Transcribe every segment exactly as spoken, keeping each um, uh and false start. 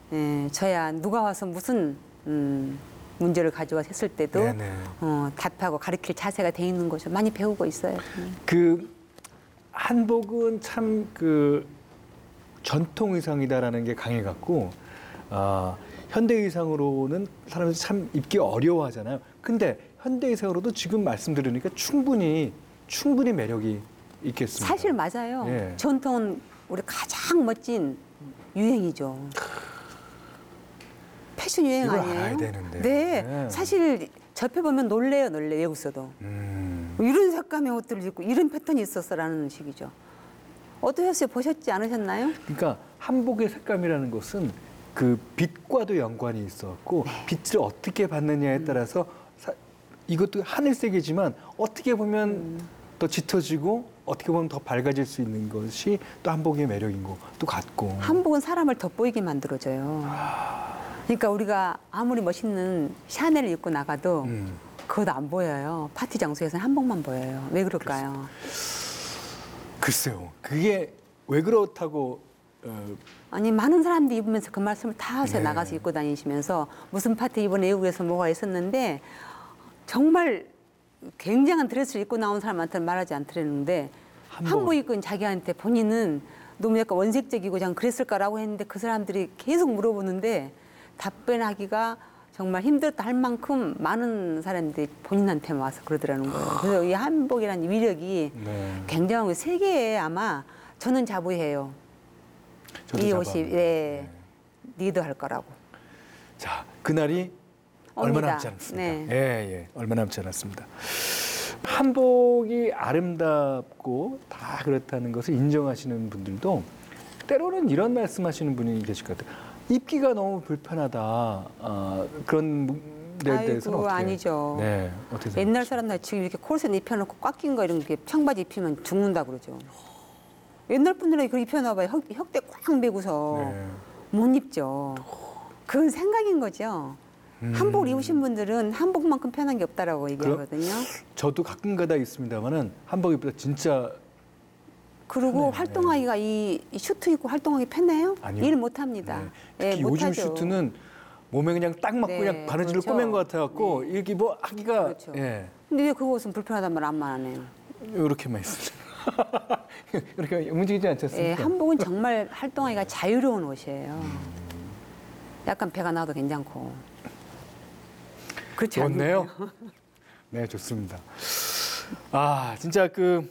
예, 저야 누가 와서 무슨 음, 문제를 가져와 했을 때도 어, 답하고 가르칠 자세가 돼 있는 거죠. 많이 배우고 있어요. 음. 그 한복은 참 그 전통 의상이다라는 게 강해갖고 아, 현대 의상으로는 사람들이 참 입기 어려워하잖아요. 근데 현대 의상으로도 지금 말씀 들으니까 충분히 충분히 매력이 있겠습니다. 사실 맞아요. 예. 전통은 우리 가장 멋진 유행이죠. 패션 유행 이걸 아니에요? 알아야 되는데. 네. 네. 사실 접해보면 놀래요, 놀래, 외국서도. 음. 이런 색감의 옷들을 입고 이런 패턴이 있었어라는 식이죠. 어떠셨어요? 보셨지 않으셨나요? 그러니까 한복의 색감이라는 것은 그 빛과도 연관이 있었고 네. 빛을 어떻게 받느냐에 따라서 사, 이것도 하늘색이지만 어떻게 보면 음. 더 짙어지고 어떻게 보면 더 밝아질 수 있는 것이 또 한복의 매력인 것도 같고. 한복은 사람을 돋보이게 만들어줘요. 그러니까 우리가 아무리 멋있는 샤넬을 입고 나가도 음. 그것도 안 보여요. 파티 장소에서는 한복만 보여요. 왜 그럴까요? 글쎄요. 그게 왜 그렇다고 어, 아니 많은 사람들이 입으면서 그 말씀을 다 하세요. 네. 나가서 입고 다니시면서 무슨 파티 이번에 외국에서 뭐가 있었는데 정말 굉장한 드레스를 입고 나온 사람한테는 말하지 않더랬는데 한복. 한복 입고 자기한테 본인은 너무 약간 원색적이고 그냥 그랬을까라고 했는데 그 사람들이 계속 물어보는데 답변하기가 정말 힘들었다 할 만큼 많은 사람들이 본인한테 와서 그러더라는 거예요. 그래서 이 한복이라는 위력이 네. 굉장히 세계에 아마 저는 자부해요. 저도 이 자부합니다. 옷이 예, 리드할 거라고. 자, 그날이 얼마 옵니다. 남지 않았습니다. 네. 예, 예, 얼마 남지 않았습니다. 한복이 아름답고 다 그렇다는 것을 인정하시는 분들도 때로는 이런 말씀하시는 분이 계실 것 같아요. 입기가 너무 불편하다. 어, 그런 데 대해서는 아이고 어떻게? 아니죠. 네, 어떻게 생각하세요? 옛날 사람들 지금 이렇게 콜셋 입혀놓고 꽉 낀 거 이런 게 청바지 입히면 죽는다 그러죠. 옛날 분들은 이걸 입혀놔봐요. 혁, 혁대 꽉 매고서 네. 못 입죠. 그건 생각인 거죠. 음. 한복을 입으신 분들은 한복만큼 편한 게 없다라고 얘기하거든요. 저도 가끔가다 있습니다만은 한복 입다 진짜 그리고 편해요. 활동하기가 이, 이 슈트 입고 활동하기 편해요? 아니요. 일 못합니다. 네. 특히 예, 요즘 못하죠. 슈트는 몸에 그냥 딱 맞고 네, 그냥 바느질을 그렇죠. 꼬맨 것 같아갖고 네. 이렇게 뭐 하기가 그렇죠. 예, 근데 왜 그것은 불편하단 말 안 말하네요. 이렇게만 있습니다. 이렇게 움직이지 않지 예, 않습니까? 한복은 정말 활동하기가 자유로운 옷이에요. 약간 배가 나와도 괜찮고. 그렇지 좋네요. 않나요? 네, 좋습니다. 아, 진짜 그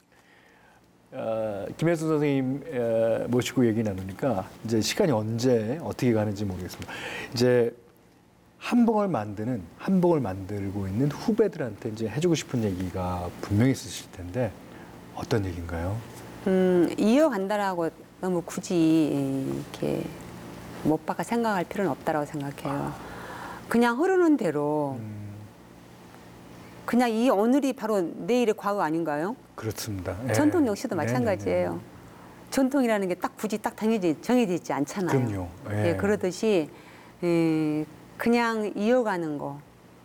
어, 김혜수 선생님 어, 모시고 얘기 나누니까 이제 시간이 언제 어떻게 가는지 모르겠습니다. 이제 한복을 만드는 한복을 만들고 있는 후배들한테 이제 해주고 싶은 얘기가 분명히 있으실 텐데 어떤 얘기인가요? 음, 이어간다라고 너무 굳이 이렇게 못 박아 생각할 필요는 없다라고 생각해요. 그냥 흐르는 대로 음, 그냥 이 오늘이 바로 내일의 과거 아닌가요? 그렇습니다. 예. 전통 역시도 네, 마찬가지예요. 네, 네. 전통이라는 게 딱 굳이 딱 정해져, 정해져 있지 않잖아요. 그럼요. 예, 예. 그러듯이 예, 그냥 이어가는 거.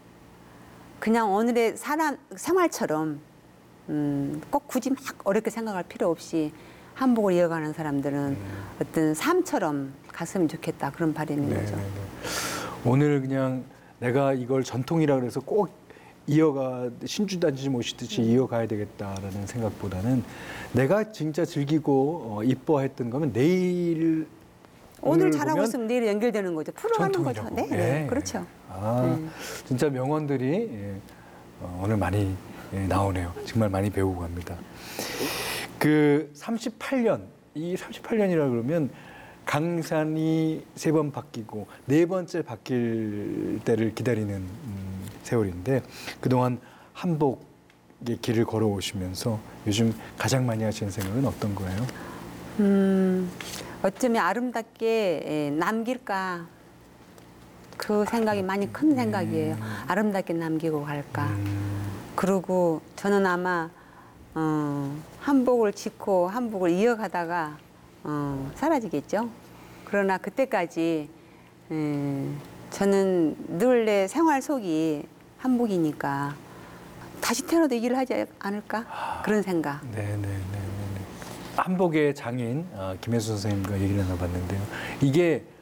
그냥 오늘의 사람 생활처럼 음, 꼭 굳이 막 어렵게 생각할 필요 없이 한복을 이어가는 사람들은 음. 어떤 삶처럼 갔으면 좋겠다 그런 바람인 네, 거죠. 네, 네. 오늘 그냥 내가 이걸 전통이라 그래서 꼭 이어가 신주단지 모시듯이 음. 이어가야 되겠다라는 생각보다는 내가 진짜 즐기고 어, 이뻐했던 거면 내일 오늘 잘하고 보면 있으면 내일 연결되는 거죠. 풀어가는 거죠. 전통이라고. 네, 네, 예. 그렇죠. 아, 네. 진짜 명언들이 예, 어, 오늘 많이 예, 나오네요. 정말 많이 배우고 갑니다. 그 삼십팔 년, 이 삼십팔 년이라 그러면 강산이 세 번 바뀌고 네 번째 바뀔 때를 기다리는 음, 세월인데 그동안 한복의 길을 걸어오시면서 요즘 가장 많이 하시는 생각은 어떤 거예요? 음, 어쩌면 아름답게 예, 남길까 그 생각이 많이 큰 생각이에요. 아름답게 남기고 갈까. 음, 그리고 저는 아마 어, 한복을 짓고 한복을 이어가다가 어, 사라지겠죠. 그러나 그때까지 에, 저는 늘 내 생활 속이 한복이니까 다시 태어나도 이 일을 하지 않을까 그런 생각. 네, 네, 네, 네, 네. 한복의 장인 어, 김혜수 선생님과 얘기를 나눠봤는데요. 이게